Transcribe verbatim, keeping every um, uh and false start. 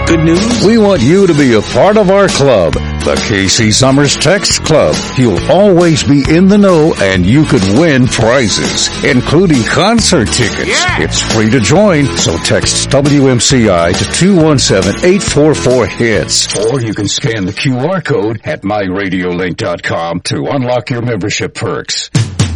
Good news? We want you to be a part of our club, the K C Summers Text Club. You'll always be in the know and you could win prizes, including concert tickets. Yeah. It's free to join, so text W M C I to two one seven, eight four four, HITS. Or you can scan the Q R code at my radio link dot com to unlock your membership perks.